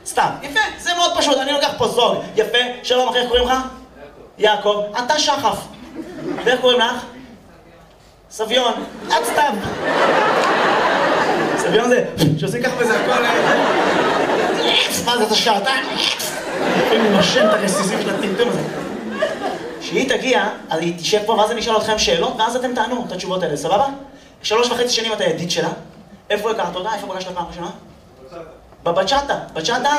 סתם, יפה, זה מאוד פשוט, אני לוקח פה זוג, יפה, שלום אחי, איך קוראים לך? יעקב, אתה שחף. ואיך קוראים לך? סביון, את סתם. סביון זה, שעושים ככה וזה הכל... מה זה, אתה שעתיים? אני נושם את הרסיסים של הטמטום הזה. כשהיא תגיע, אז היא תשב פה, ואז אני אשאל אתכם שאלות, ואז אתם תענו את התשובות האלה, סבבה? 3.5 שנים אתה ידיד שלה. איפה הכרת אותה? איפה פגשת פעם ראשונה? בבצ'אטה. בצ'אטה?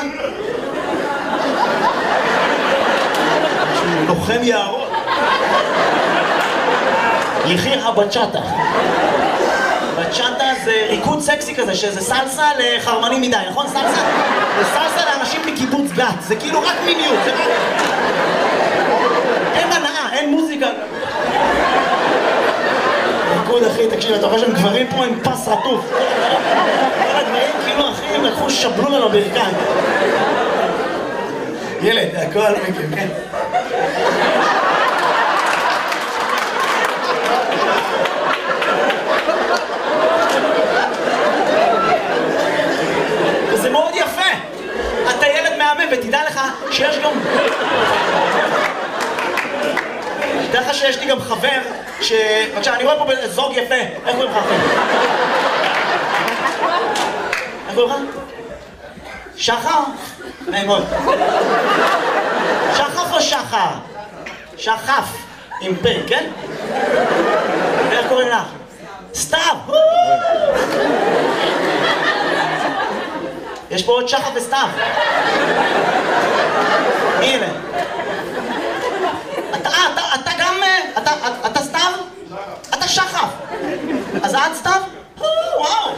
לוחם יערות. יחיר הבצ'אטה. בצ'אטה זה ריקוד סקסי כזה, שזה סלסה לחרמנים מדי, נכון? סלסה? זה סלסה לאנשים מקיבוץ גת, זה כאילו רק מיניות, זה רק... אין הנאה, אין מוזיקה. ריקוד אחי, תקשיב, אתה רואה שהם גברים פה עם פס רטוף. כל הדברים כאילו אחי, הם לקחו שבלו לנו ברכיים. ילד, הכל מכיר, כן? וזה מאוד יפה. אתה ילד מהמם, ותדע לך שיש גם... תדע לך שיש לי גם חבר ש... בבקשה, אני רואה פה זוג יפה. איך קוראים לך אחי? איך קוראים לך? שחר? נעמוד. שחף או שחר? שחף. עם פה, כן? ואיך קוראים לך? סתיו! יש פה עוד שחף וסתיו. מי אלה? אתה גם... אתה סתיו? אתה שחף. אז את סתיו? וואו.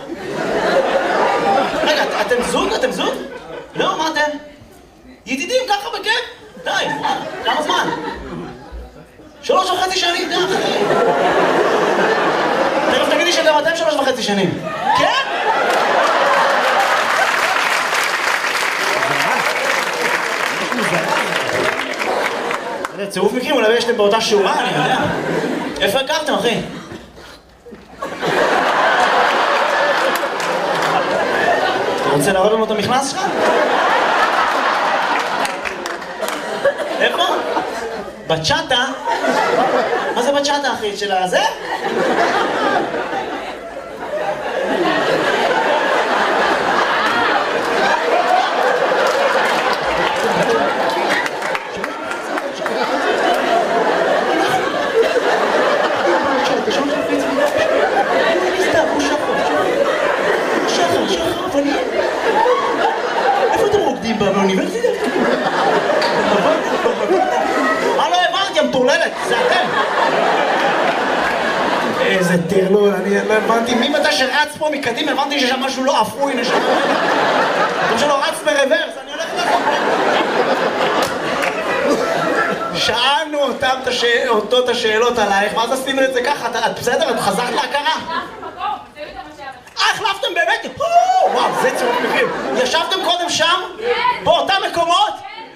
רגע, אתם זוג? אתם זוג? לא, מה אתם? ידידים ככה בכיף? די, כמה זמן? 3.5 שנים, די. תכף תגידי שגם אתם 3.5 שנים. כן? זה צירוף מקרים, אולי יש אתם באותה שורה, אני יודע. איפה הכרתם, אחי? אתה רוצה להראות לנו את המכנס שלך? איפה? בצ'אטה? מה זה בצ'אטה, אחי? של הזה? איפה אתם רוקדים באוניברסיטה? מה לא הבנתי, המטורללת, זה אתם. איזה טרלול, אני לא הבנתי, ממתי שרץ פה מקדים הבנתי שיש שם משהו לא אפוי, נשמע. כמו שלא רץ ברוורס, אני הולך לפה. שאלנו אותו את השאלות עלייך, ואז עשינו את זה ככה, את בסדר? את חזרת להכרה? החלפתם באמת? וואו, זה צירוף מקרים. ישבתם קודם שם? באותם מקומות?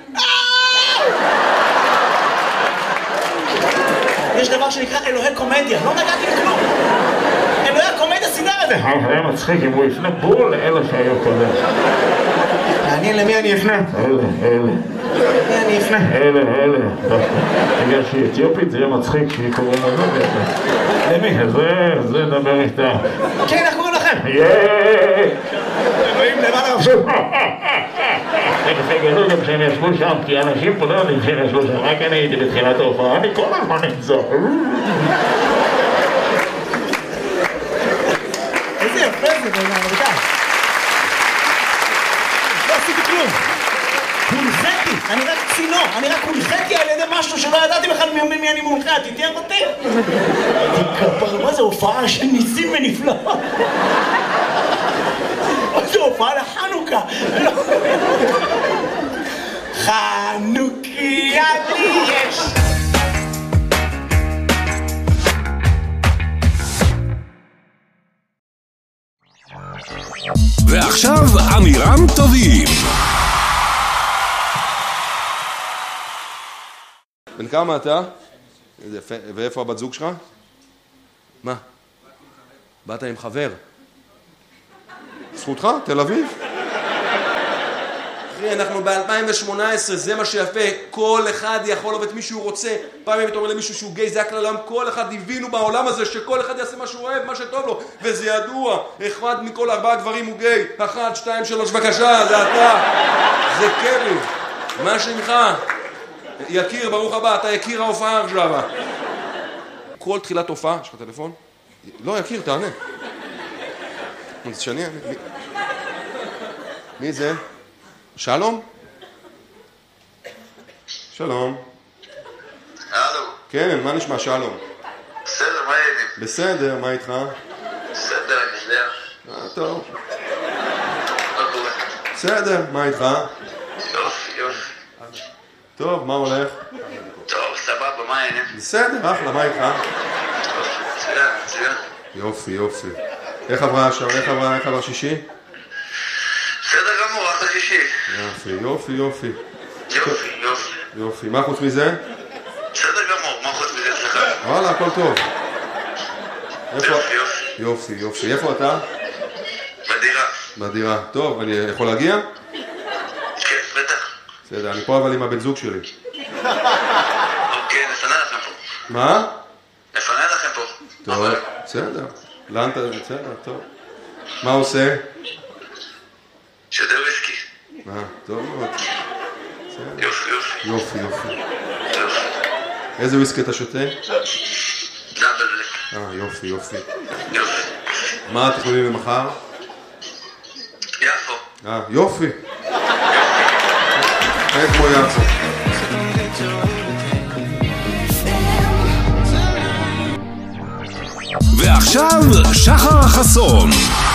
יש דבר שנקרא אלוהי קומדיה, לא נגעתי בכלום. אלוהי הקומדיה סידר את זה. היה מצחיק אם הוא יפנה בול לאלה שהיו קודם. מעניין למי אני אפנה? אלה. למי אני אפנה? אלה. בגלל שהיא אתיופית זה יהיה מצחיק שהיא קוראים לנו בעצם. למי? זה דבר איתה. כן, איך קוראים לכם? אלוהים למעלה רבשו. תגלו גם שהם ישבו שם, כי אנשים פה לא יודעים שהם ישבו שם, רק אני הייתי בתחילת ההופעה, אני כל הזמן נמצא. איזה יפה זה בעניין, רבותיי. לא עשיתי כלום. הונחיתי, אני רק צינור, אני רק הונחיתי על ידי משהו שלא ידעתי בכלל ממי אני מונחה, תתיאר אותי. כפר, מה זה הופעה של ניסים ונפלאות? זה הופעה לחנוכה. חנוכיה לי יש. ועכשיו אמירם טובים. בן כמה אתה? ואיפה הבת זוג שלך? מה? באת עם חבר? זכותך? תל אביב? אחי, אחי, אנחנו ב-2018, זה מה שיפה, כל אחד יכול לעבוד מי שהוא רוצה. פעם אם אתה אומר למישהו שהוא גיי, זה הכלל העולם, כל אחד הבינו בעולם הזה שכל אחד יעשה מה שהוא אוהב, מה שטוב לו, וזה ידוע, אחד מכל 4 גברים הוא גיי, 1, 2, 3, בבקשה, זה אתה, זה קרי, מה שמך? יקיר, ברוך הבא, אתה יקיר ההופעה עכשיו. כל תחילת הופעה, יש לך טלפון? לא, יקיר, תענה. זה שני, מי זה? שלום? שלום. הלו. כן, מה נשמע שלום? בסדר, מה העניינים? בסדר, מה איתך? בסדר, אני יודע. טוב. מה קורה? בסדר, מה איתך? יופי, יופי. טוב, מה הולך? טוב, סבבה, מה העניינים? בסדר, אחלה, מה איתך? מצוין, מצוין. יופי, יופי. איך עברה השעה? איך עברה שישי? בסדר גמור, אחלה שישי. יופי, יופי, יופי. יופי, יופי. יופי, מה חוץ מזה? בסדר גמור, מה חוץ מזה אצלך? וואלה, הכל טוב. יופי, יופי. יופי, יופי. איפה אתה? בדירה. בדירה. טוב, אני יכול להגיע? כן, בטח. בסדר, אני פה אבל עם הבן זוג שלי. אוקיי, נפנה לכם פה. מה? נפנה לכם פה. טוב, בסדר. לאן אתה... בסדר, טוב. מה עושה? שותה וויסקי. טוב מאוד. יופי, יופי. יופי, יופי. יופי. איזה וויסקי אתה שותה? דאבל בלק. יופי, יופי. יופי. מה התכנונים למחר? יפו. יופי. אין כמו יפו. ועכשיו שחר חסון.